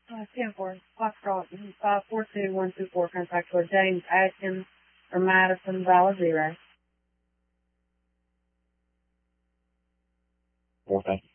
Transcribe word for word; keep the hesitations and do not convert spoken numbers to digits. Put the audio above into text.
Uh, ten four, Foxtrot, five four two one two four, contact for James Atkins or Madison Valley Zero. Four, thank you.